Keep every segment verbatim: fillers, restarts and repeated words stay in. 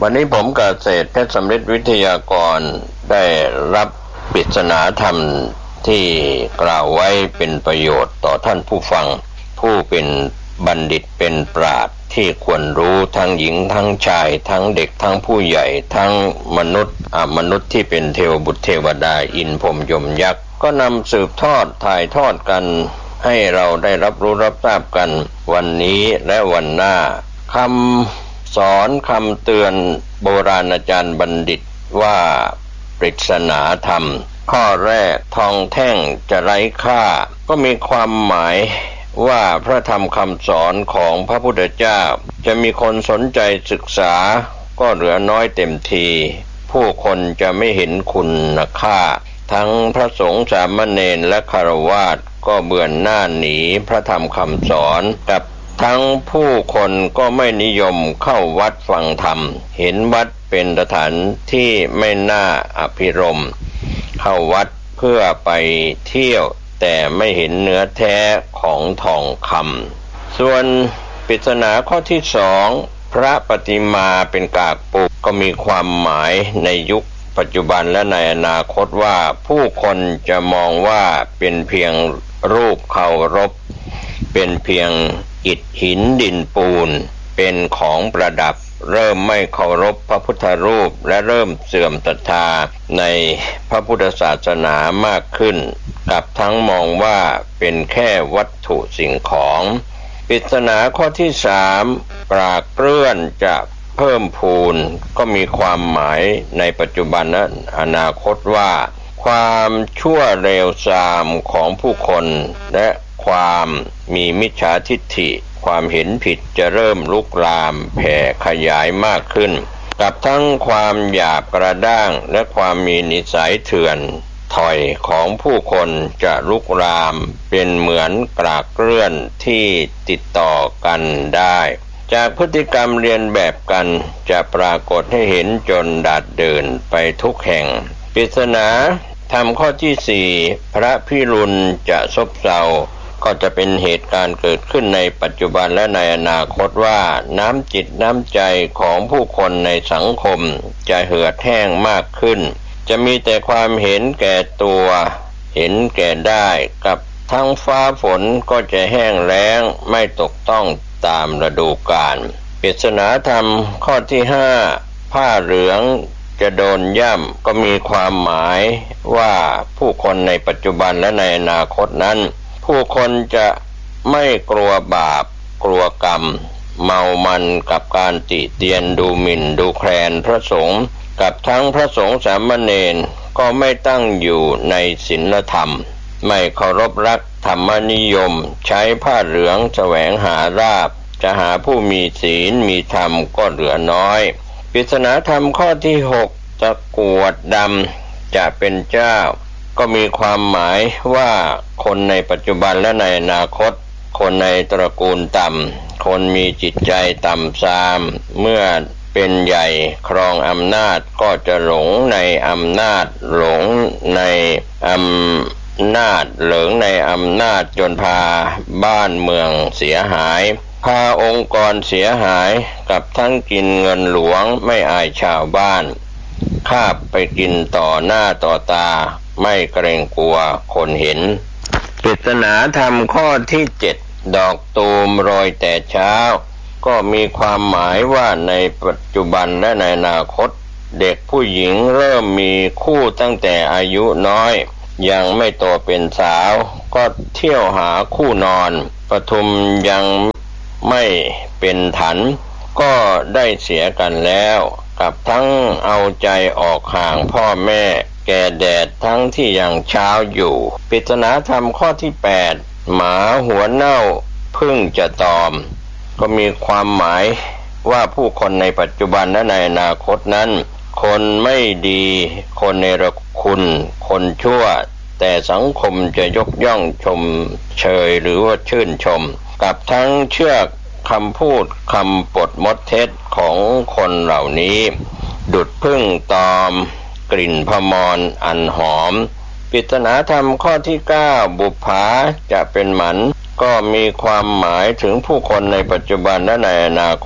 วันนี้ผมเกษตรเพชรสำริดวิทยากรได้รับปริศนาธรรมที่กล่าวไว้เป็นประโยชน์ต่อท่านผู้ฟังผู้เป็นบัณฑิตเป็นปราชญ์ที่ควรรู้ทั้งหญิงทั้งชายทั้งเด็กทั้งผู้ใหญ่ทั้งมนุษย์อมนุษย์ที่เป็นเทวบุตรเทวดาอินทร์พรหมยมยักษ์ก็นำสืบทอดถ่ายทอดกันให้เราได้รับรู้รับทราบกันวันนี้และวันหน้าคำสอนคำเตือนโบราณอาจารย์บัณฑิตว่าปริศนาธรรมข้อแรกทองแท่งจะไร้ค่าก็มีความหมายว่าพระธรรมคำสอนของพระพุทธเจ้าจะมีคนสนใจศึกษาก็เหลือน้อยเต็มทีผู้คนจะไม่เห็นคุณค่าทั้งพระสงฆ์สามเณรและฆราวาสก็เบื่อหน้าหนีพระธรรมคำสอนกับทั้งผู้คนก็ไม่นิยมเข้าวัดฟังธรรมเห็นวัดเป็นสถานที่ไม่น่าอภิรมย์เข้าวัดเพื่อไปเที่ยวแต่ไม่เห็นเนื้อแท้ของทองคำส่วนปริศนาข้อที่สองพระปฏิมาเป็นกากปุกก็มีความหมายในยุคปัจจุบันและในอนาคตว่าผู้คนจะมองว่าเป็นเพียงรูปเคารพเป็นเพียงอิฐหินดินปูนเป็นของประดับเริ่มไม่เคารพพระพุทธรูปและเริ่มเสื่อมศรัทธาในพระพุทธศาสนามากขึ้นกับทั้งมองว่าเป็นแค่วัตถุสิ่งของปริศนาข้อที่สามปรากเปลื้อนจะเพิ่มพูนก็มีความหมายในปัจจุบันและอนาคตว่าความชั่วเลวทรามของผู้คนและความมีมิจฉาทิฏฐิความเห็นผิดจะเริ่มลุกลามแผ่ขยายมากขึ้นกับทั้งความหยาบกระด้างและความมีนิสัยเถื่อนถอยของผู้คนจะลุกลามเป็นเหมือนกรากเกลื่อนที่ติดต่อกันได้จากพฤติกรรมเรียนแบบกันจะปรากฏให้เห็นจนดาดเดินไปทุกแห่งปริศนาธรรมข้อที่สี่พระพิรุณจะซบเซาก็จะเป็นเหตุการณ์เกิดขึ้นในปัจจุบันและในอนาคตว่าน้ำจิตน้ำใจของผู้คนในสังคมจะเหือดแห้งมากขึ้นจะมีแต่ความเห็นแก่ตัวเห็นแก่ได้กับทั้งฟ้าฝนก็จะแห้งแล้งไม่ตกต้องตามฤดูกาลปริศนาธรรมข้อที่ห้าผ้าเหลืองจะโดนย่ำก็มีความหมายว่าผู้คนในปัจจุบันและในอนาคตนั้นผู้คนจะไม่กลัวบาปกลัวกรรมเมามันกับการติเตียนดูหมิ่นดูแคลนพระสงฆ์กับทั้งพระสงฆ์สามเณรก็ไม่ตั้งอยู่ในศีลธรรมไม่เคารพรักธรรมนิยมใช้ผ้าเหลืองแสวงหาลาภจะหาผู้มีศีลมีธรรมก็เหลือน้อยปริศนาธรรมข้อที่หกตะกรวดดำจะเป็นเจ้าก็มีความหมายว่าคนในปัจจุบันและในอนาคตคนในตระกูลต่ำคนมีจิตใจต่ำทรามเมื่อเป็นใหญ่ครองอำนาจก็จะหลงในอำนาจหลงในอำนาจเหลิงในอำนาจจนพาบ้านเมืองเสียหายพาองค์กรเสียหายกับทั้งกินเงินหลวงไม่อายชาวบ้านคาบไปกินต่อหน้าต่อตาไม่เกรงกลัวคนเห็นปริศนาธรรมข้อที่เจ็ดดอกตูมโรยแต่เช้าก็มีความหมายว่าในปัจจุบันและในอนาคตเด็กผู้หญิงเริ่มมีคู่ตั้งแต่อายุน้อยยังไม่โตเป็นสาวก็เที่ยวหาคู่นอนปทุมยังไม่เป็นถันก็ได้เสียกันแล้วกับทั้งเอาใจออกห่างพ่อแม่แก่แดดทั้งที่ยังเช้าอยู่ปริศนาธรรมข้อที่แปดหมาหัวเน่าเพิ่งจะตอมก็มีความหมายว่าผู้คนในปัจจุบันและในอนาคตนั้นคนไม่ดีคนเนรคุณคนชั่วแต่สังคมจะยกย่องชมเชยหรือว่าชื่นชมกับทั้งเชื่อคำพูดคำปดมดเท็จของคนเหล่านี้ดุจพึ่งตอมกลิ่นพมรอันหอมปริศนาธรรมข้อที่เก้าบุปผาจะเป็นหมันก็มีความหมายถึงผู้คนในปัจจุบันและในอนาคต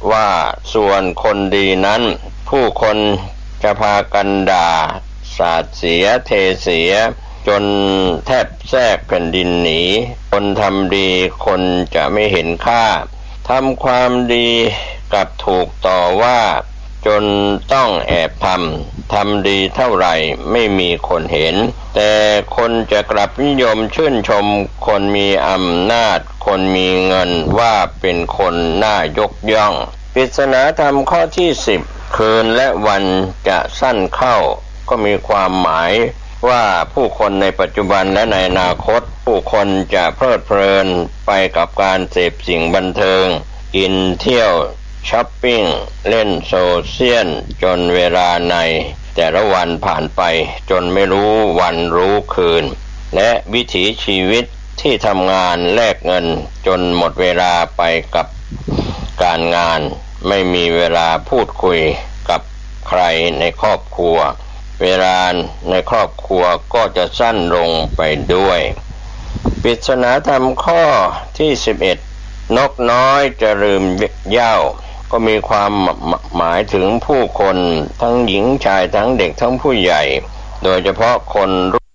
ว่าส่วนคนดีนั้นผู้คนจะพากันด่าสาดเสียเทเสียจนแทบแทรกแผ่นดินหนีคนทำดีคนจะไม่เห็นค่าทำความดีกลับถูกต่อว่าจนต้องแอบทำทำดีเท่าไหร่ไม่มีคนเห็นแต่คนจะกลับนิยมชื่นชมคนมีอำนาจคนมีเงินว่าเป็นคนน่ายกย่องปริศนาธรรมข้อที่สิบคืนและวันจะสั้นเข้าก็มีความหมายว่าผู้คนในปัจจุบันและในอนาคตผู้คนจะเพลิดเพลินไปกับการเสพสิ่งบันเทิงกินเที่ยวช้อปปิ้งเล่นโซเชียลจนเวลาในแต่ละวันผ่านไปจนไม่รู้วันรู้คืนและวิถีชีวิตที่ทำงานแลกเงินจนหมดเวลาไปกับการงานไม่มีเวลาพูดคุยกับใครในครอบครัวเวลาในครอบครัวก็จะสั้นลงไปด้วยปริศนาธรรมข้อที่สิบเอ็ดนกน้อยจะลืมเหย้าก็มีความหมายถึงผู้คนทั้งหญิงชายทั้งเด็กทั้งผู้ใหญ่โดยเฉพาะคน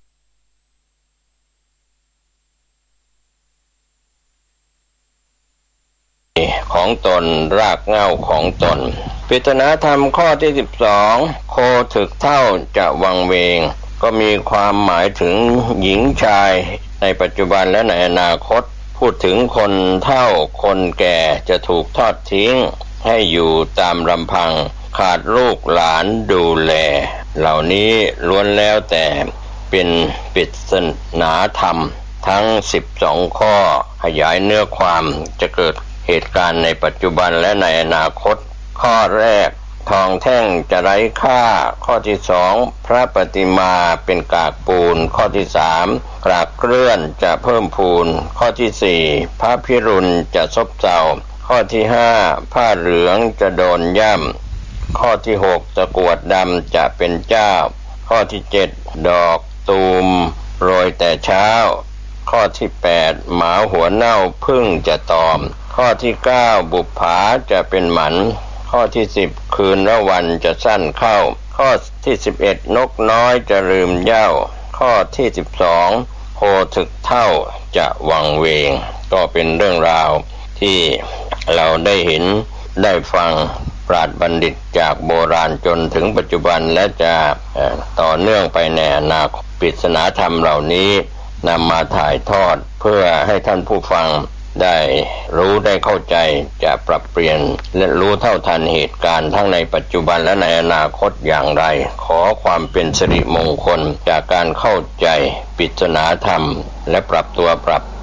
ของตนรากเหง้าของตนปริศนาธรรมข้อที่สิบสองโคถึกเท่าจะวังเวงก็มีความหมายถึงหญิงชายในปัจจุบันและในอนาคตพูดถึงคนเฒ่าคนแก่จะถูกทอดทิ้งให้อยู่ตามลำพังขาดลูกหลานดูแลเหล่านี้ล้วนแล้วแต่เป็นปริศนาธรรมทั้งสิบสองข้อขยายเนื้อความจะเกิดเหตุการณ์ในปัจจุบันและในอนาคตข้อแรกทองแท่งจะไร้ค่าข้อที่สองพระปฏิมาเป็นกากปูนข้อที่สามกรากเกลื่อนจะเพิ่มพูนข้อที่สี่พระพิรุณจะซบเซาข้อที่ห้าผ้าเหลืองจะโดนย่ำข้อที่หกตะกรวดดำจะเป็นเจ้าข้อที่เจ็ดดอกตูมโรยแต่เช้าข้อที่แปดหมาหัวเน่าพึ่งจะตอมข้อที่เก้าบุปผาจะเป็นหมันข้อที่สิบคืนและวันจะสั้นเข้าข้อที่สิบเอ็ดนกน้อยจะลืมเหย้าข้อที่สิบสองโคถึกเท่าจะวังเวงก็เป็นเรื่องราวที่เราได้เห็นได้ฟังปราชญ์บัณฑิตจากโบราณจนถึงปัจจุบันและจะต่อเนื่องไปในอนาคตปริศนาธรรมเหล่านี้นำมาถ่ายทอดเพื่อให้ท่านผู้ฟังได้รู้ได้เข้าใจจะปรับเปลี่ยนและรู้เท่าทันเหตุการณ์ทั้งในปัจจุบันและในอนาคตอย่างไรขอความเป็นสิริมงคลจากการเข้าใจปริศนาธรรมและปรับตัวปรับ